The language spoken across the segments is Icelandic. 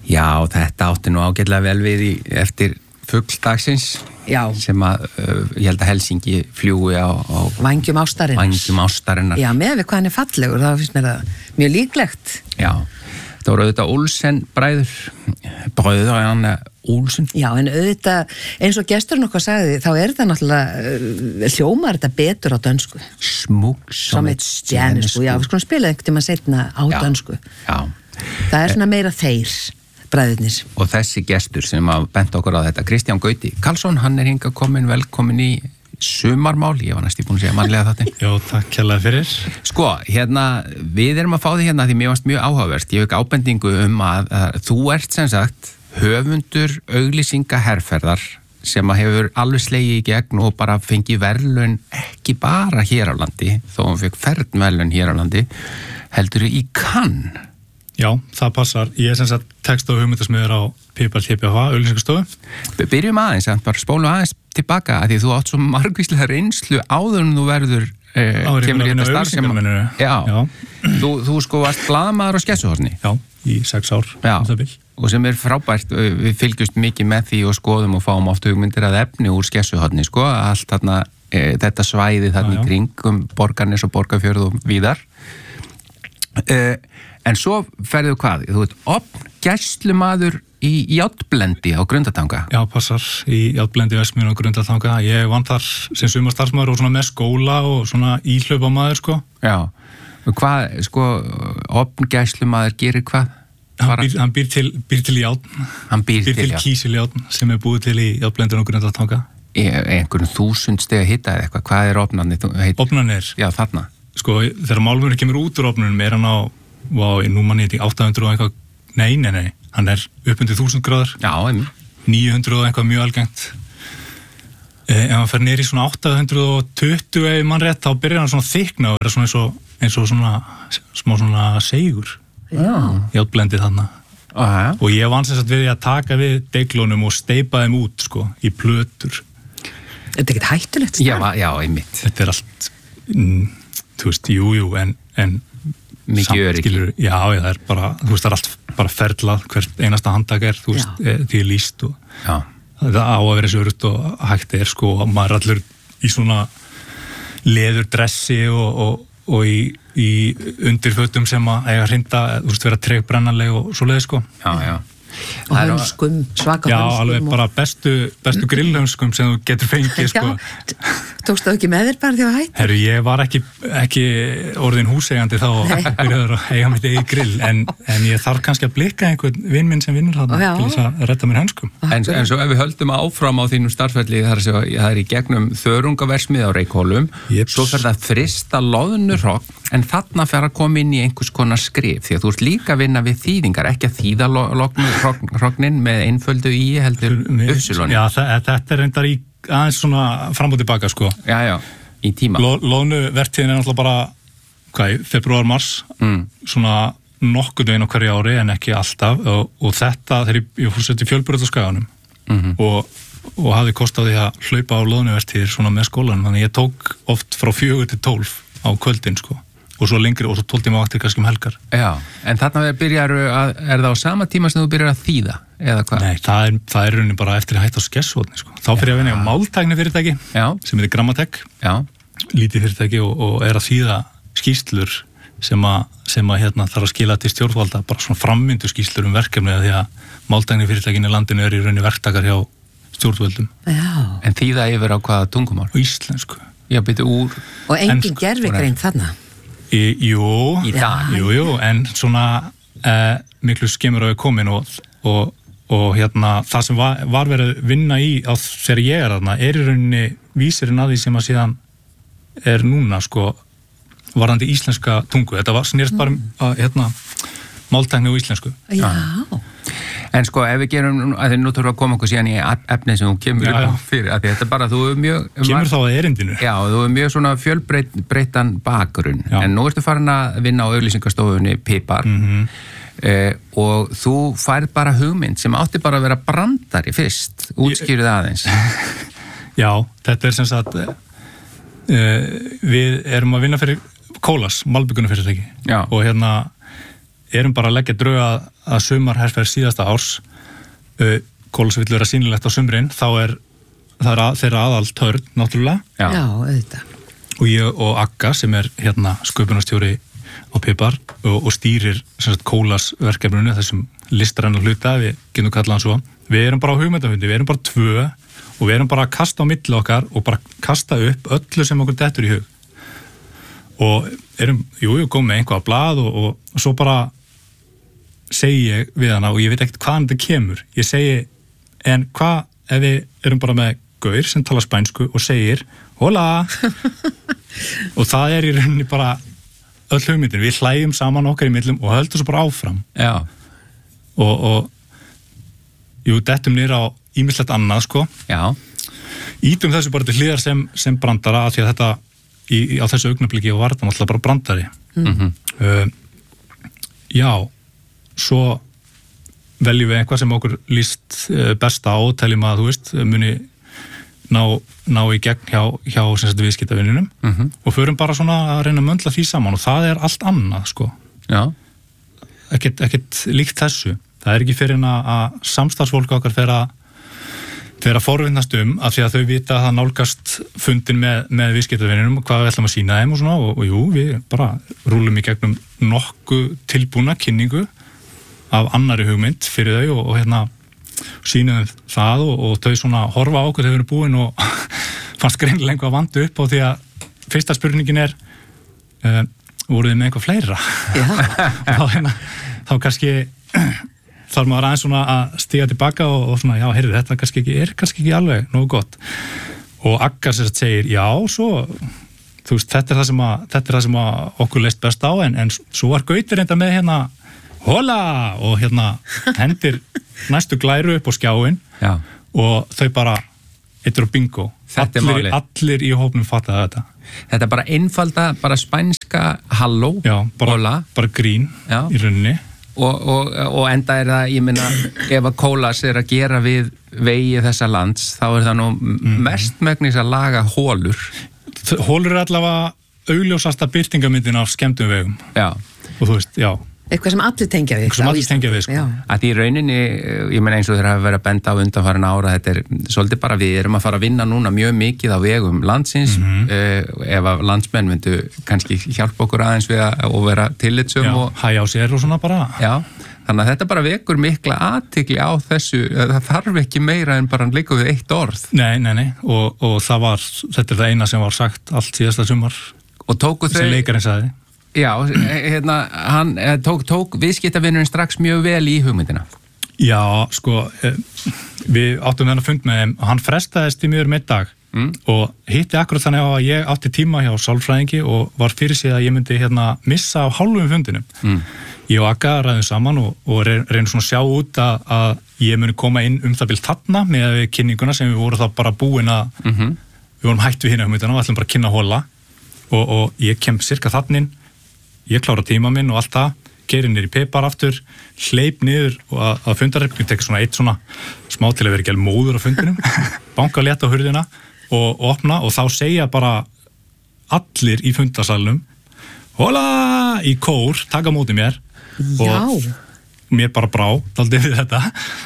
Já, þetta átti nú ágætlega vel við eftir fugldagsins sem að ég held að Helsingi fljúi á Vængjum ástarinnar. Já, með við hvað hann fallegur, þá finnst mér það mjög líklegt. Já, það voru auðvitað Olsen bræður hann Olsen. Já, en auðvitað, eins og gesturinn okkar sagði, þá það náttúrulega, hljómar þetta betur á dönsku. Smuk som et stjerneskud. Já, við skulum spila einhvern tíma seinna á dönsku. Já. Það svona meira þeir. Bræðurnir. Og þessi gestur sem að benda okkur á þetta, Kristján Gauti Karlsson, hann hingað velkomin í sumarmál, ég var næst búin að segja mannlega þetta. Jó, takk kærlega fyrir. Sko, við erum að fá því því mér varst mjög áhugavert, ég hef ekki ábendingu að þú ert sem sagt höfundur auglýsingaherferðar sem að hefur alveg slegið í gegn og bara fengið verðlaun ekki bara hér á landi, þó hann fekk fernverðlaun hér á landi, heldur í Cannes. Já, það passar. Ég sem sagt text- og hugmyndasmiður á Pipar TPH, auglýsingastofu. Byrjum aðeins, bara spólum aðeins tilbaka að því þú átt svo margvíslega reynslu áður en þú verður kemur í þetta starf sem... Já. Þú sko varst blaðamaður á Skessuhorni. Já, í 6 ár. Já, og sem frábært, við fylgjumst mikið með því og skoðum og fáum oft hugmyndir að efni úr Skessuhorni, sko, allt þarna, þetta svæði þarna í kring Borgarnes og Borgarfjörð og víðar. En svo ferðu hvað? Þú veit, gæslumaður í Járnblendi á Grundartanga. Já, passar, í Járnblendi Vestmýri á Grundartanga. Ég vann þar sem sumarstarfsmaður og svona með skóla og svona íhlaupamaður, sko. Já, hvað, sko, gæslumaður gerir hvað? Hann býr til járn. Hann býr til kísiljárn sem búið til í Járnblendinu á Grundartanga. Einhvern 1000 stiga hita eða eitthvað. Hvað ofnarnir? Ofnarnir? Já, þarna. Sko, þegar málmurinn kemur út úr ofnunum hann á nú manni þetta í 800 og eitthvað, nei, hann upp undir 1000 gráður. Já, 900 og eitthvað mjög algengt. Ef hann fer niður í svona 820 ef mann rétt, þá byrjar hann svona þykna og svona eins og svona smá svona seigur. Já. Járnblendið þarna. Og ég vann sem sagt við að taka við deiglunum og steypa þeim út, sko, í plötur. Þetta ekkert hættulegt starf? Já, einmitt. Þetta allt, þú veist, jú, en mikið öryggi. Já, það bara, þú veist, það allt bara ferlað, hvert einasta handtak þú veist, því lýst og það á að vera svo öryggt og hægt sko, og maður allur í svona leðurdressi og í undirfötum sem að eiga hrinda, þú veist, vera tregbrennanleg og svoleið, sko. Já. Og hönskum, svaka hönskum. Já, alveg bara bestu grillhönskum sem þú getur fengið, sko. Tókstu ekki með þér bara því að hætta? Herru, ég var ekki orðin húseigandi þá byrjaður að eiga mitt eigið grill, en ég þarf kannski að blikka einhvern vinn minn sem vinnur þarna til þess að redda mér hönskum. En svo ef við höldum áfram á þínum starfsferli, það í gegnum þörungaversmið á Reykhólum, svo fer það frista loðnurhrogn, en þarna fer að koma inn í einhvers konar skrif, því að þú ert líka að vinna við þýðingar, ekki að þýða lognurhrognin með einföldu í heldur uppsulunni. Já, þetta reyndar í aðeins svona fram og tilbaka, sko. Já, í tíma. Loðnuvertíðin náttúrulega bara, februar, mars, svona nokkurn veginn á hverju ári, en ekki alltaf, og þetta, þegar ég fór sett í Fjölbrautaskaganum og hafði kost á því að hlaupa á loðnuvertíðir svona með skólanum, þannig ég tók oft frá 4 til 12 á kvöldin, sko. Og svo lengri, og svo 12 tíma vaktir kannski helgar. Já, en þarna er það á sama tíma sem þú byrjar að þýða, eða hvað? Nei, það rauninni bara eftir að hætta á Skessuhorni, sko. Þá fyrir ég að vinna á máltækni fyrirtæki, sem Grammatek, lítið fyrirtæki og að þýða skýrslur sem að þarf að skila til stjórnvalda, bara svona frammyndu skýrslur verkefni, því að máltækni fyrirtækin í landinu í rauninni verktakar hjá stjórnvöldum. Já. En þýða yfir á hvaða tungumál? Á íslensku. Já, byrju úr... Og engin gervigreind þarna? Jú, en svona miklu skemmur að við komin og það sem var verið vinna í þegar ég þarna, í rauninni vísirinn að því sem að síðan núna, sko, varðandi íslenska tungu. Þetta snerist bara máltækni og íslensku. Já. En sko, ef við gerum, að því nú þurfum að koma okkur síðan í efni sem þú kemur upp fyrir, að þetta bara, þú mjög... Kemur þá að erindinu. Já, þú mjög svona fjölbreyttan bakgrunn, en nú ertu farin að vinna á auglýsingastofunni Pipar, og þú færð bara hugmynd sem átti bara að vera brandari fyrst, útskýrðu aðeins. Já, þetta sem sagt, við erum að vinna fyrir Kólas, malbyggunarfyrirtæki, og erum bara að leggja drög að sumarherferð síðasta árs. Kólasvill vera sýnilegt á sumrin, það er þeirra aðal törn, náttúrulega. Já, auðvitað. Og ég og Agga sem hérna sköpunarstjóri á Pipar og stýrir kólasverkefninu, þessum listræna hluta, við getum kallað hann svo. Við erum bara á hugmyndafundi, við erum bara 2 og við erum bara að kasta á milli okkar og bara kasta upp öllu sem okkur dettur í hug. Og erum, komið með einhvað blað og svo bara segi ég við hana og ég veit ekkert hvaðan þetta kemur. Ég segi, en hvað ef við erum bara með gaur sem talar spænsku og segir hola og það í rauninni bara öll hugmyndin, við hlæjum saman okkar í millum og höldum svo bara áfram. Já. Og dettum niður á ýmislegt annað, sko. Já. Ítum þessu bara til hliðar sem brandara af því að þetta á þessu augnabliki var þetta náttúrulega bara brandari. Já, svo veljum við eitthvað sem okkur líst besta á, teljum að, þú veist, muni ná í gegn hjá viðskiptavinnunum og förum bara svona að reyna að möndla því saman og það allt annað, sko. Já. Ekkert líkt þessu. Það ekki fyrir að samstarfsfólk okkar fer að forvinnast af því að þau vita að það nálgast fundin með viðskiptavinnunum og hvað við ætlum að sýna þeim og svona og jú, við bara rúlum í gegnum nokkuð tilbúna kynningu af annari hugmynd fyrir þau og hérna sýnum það og þau svona horfa á okkur þegar við erum búin og fannst greinilega einhvað vandu upp á því að fyrsta spurningin voruð þið með eitthvað fleira? Já. Og þá kannski þarf maður aðeins svona að stíga tilbaka og svona, já, heyrðu, þetta kannski ekki alveg nógu gott. Og Agga sem segir, já, svo, þú veist, þetta er það sem okkur leist best á, en svo var Gautur enda með hérna, hola, og hérna hendir næstu glæru upp á skjáin og þau bara, eittur á bingo. Allir í hópnum fattaði þetta. Þetta er bara einfalda, bara spænska halló, hola. Bara grín í rauninni. Og enda það, ég meina, ef að Kólas að gera við vegi þessa lands, þá það nú mestmegnis að laga hólur. Hólur allavega augljósasta birtingamyndin af skemmtum vegum. Já. Og þú veist, já. Eitthvað sem allir tengja við. Eitthvað sem allir tengja við, sko. Að í rauninni, ég meina eins og þeir hafa verið að benda á undanfarin ára, þetta svolítið bara við erum að fara að vinna núna mjög mikið á vegum landsins, ef að landsmenn myndu kannski hjálpa okkur aðeins við að vera tillitsum og hægja á sér og svona bara. Já, þannig að þetta bara vekur mikla athygli á þessu, það þarf ekki meira en bara líka við eitt orð. Nei, og þetta það eina sem var sagt allt síðasta sumar og tóku þau sem leikarinn sagði. Já, hérna, hann tók viðskiptavinnurinn strax mjög vel í hugmyndina. Já, sko, við áttum þennan fund með þeim og hann frestaðist í mjög dag og hitti akkurat þannig á að ég átti tíma hjá sálfræðingi og var fyrir sig að ég myndi missa á hálfum fundinum. Ég og Agga ræðum saman og reynum svona að sjá út að ég muni koma inn það bil þarna með kynninguna sem við vorum þá bara búin að við vorum hætt við hérna hugmyndina og ætlum bara að kynna hóla og ég kem cirka þannig ég klára tíma minn og allt það, keyri niður í Pipar aftur, hleyp niður og að fundarreifnum tekur svona eitt svona smá til að vera ekki alveg móður á fundinum, banka létt á hurðina og opna og þá segja bara allir í fundarsalunum, hola, í kór, taka móti mér og mér bara brá, daldið við þetta,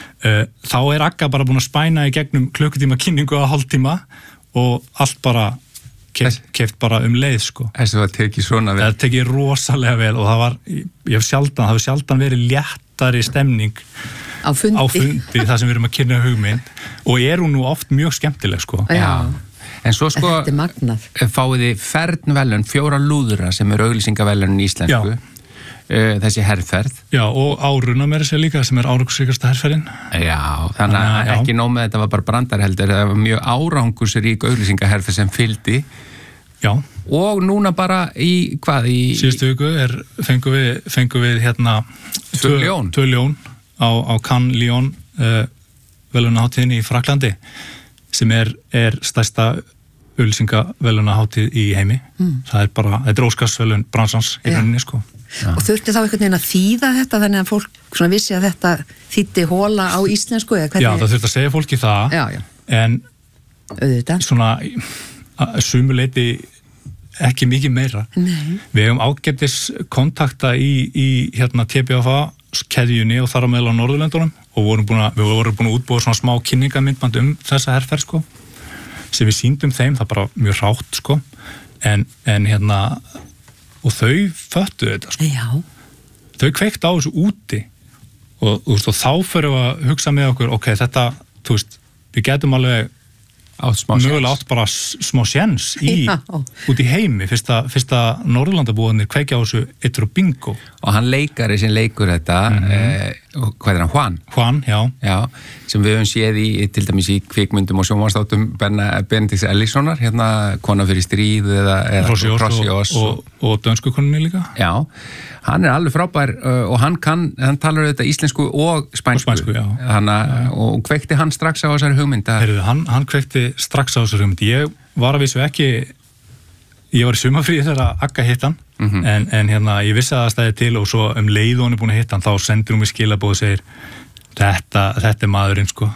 þá Agga bara búin að spæna í gegnum klukkutíma kynningu að hálftíma og allt bara keypt bara leið, sko. Þessu var tekið svona vel. Það tekið rosalega vel og það hefur sjaldan verið léttari stemning á fundi það sem við erum að kynna hugmynd og hún nú oft mjög skemmtileg, sko. Já. En svo, sko, þetta magnað. Fáið þið fernvelun, 4 lúðra sem auglýsingavelun í íslensku. Þessi herferð. Já, og áruna með þessi líka sem árangursríkasta herferðin. Já, þannig að ekki nóg með þetta var bara brandar heldur, það var mjög árangursrík auglýsingaherferð sem fylgdi. Já. Og núna bara í hvað? Síðustu viku fengum við hérna 2 ljón á Cannes Lion velunaháttíðinni í Fraklandi sem er stærsta auglýsingavelunaháttíð í heimi. Það bara, þetta Óskarsvelun bransans í rauninni, sko. Já. Og þurfti þá einhvern veginn að þýða þetta þannig að fólk svona vissi að þetta þýddi hóla á íslensku eða hvernig? Já, það þurfti að segja fólki það. Já. En auðvitað. Svona sumuleiti ekki mikið meira. Nei. Við hefum ágætis kontakta í hérna TBFA keðjunni og þar á meðal á Norðurlöndunum og við vorum búin að útbúa svona smá kynningamyndband þessa herferð sko, sem við sýndum þeim, það bara mjög hrátt sko, en hérna og þau föttu þetta sko. Já. Þau kveikt á þessu úti og þá fyrir við að hugsa með okkur, ok, þetta, þú veist, við getum alveg mögulega átt bara smá séns út í heimi fyrsta Norðurlandabúðanir kveikja á þessu eittur og bingo. Og hann leikari sem leikur þetta, hvað er hann, Juan, já, sem við höfum séð til dæmis í kvikmyndum og sjónvarpsþáttum Benedikts Ellissonar, hérna Kona fyrir stríð eða Krossjós og dönsku konunni líka. Já, hann er alveg frábær og hann talar þetta íslensku og spænsku já. Og kveikti hann strax á þessari hugmynd. Heyrðu, hann kveikti strax á þessari hugmynd. Ég var að vissu ekki, ég var í sumarfríi þegar að Agga hitt hann, en hérna ég vissi að það stæði til og svo leið og hann er búin að hitta hann, þá sendir hún mig skilabóð og segir, þetta er maðurinn sko.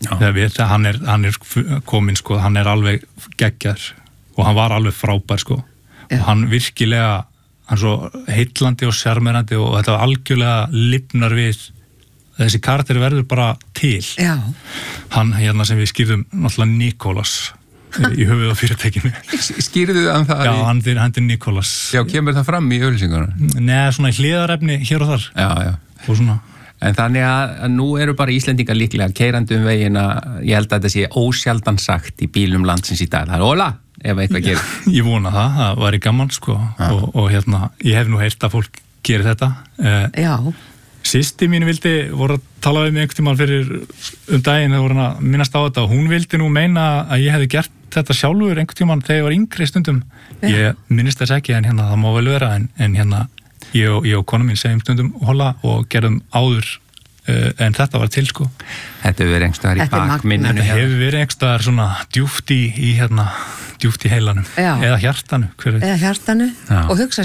Hann er kominn sko, hann er alveg geggjar og hann var alveg frábær sko. Og hann virkilega, hann svo heillandi og sjarmerandi og þetta algjörlega lifnar við, þessi karakter verður bara til. Já. Hann hérna sem við skýrðum náttúrulega Nikolas í höfuð á fyrirtækinu. Skýrðu hann það? Já, hann er Nikolas. Já, kemur það fram í auglýsingunum? Nei, svona hliðarefni hér og þar. Já. Og svona. En þannig að nú eru bara Íslendingar líklega keyrandi vegina, ég held að þetta sé ósjaldan sagt í bílum landsins í dag. Það er óla! Ef eitthvað gerir. Ég vona það væri gaman sko og hérna, ég hef nú heyrt að fólk gerir þetta. Já. Systir mín voru að tala við mig einhvern tímann fyrir daginn, það voru að minnast á þetta og hún vildi nú meina að ég hefði gert þetta sjálfur einhvern tímann þegar ég var yngri stundum. Ég minnist þess ekki en hérna það má vel vera en hérna ég og konu mín segjum stundum hola og gerðum áður en þetta var til sko. Þetta hefur verið einhverstaðar í bakminninu. Þetta hefur verið einhverstaðar svona djúpt í heilanum. Já. Eða hjartanu. Eða hjartanu og hugsa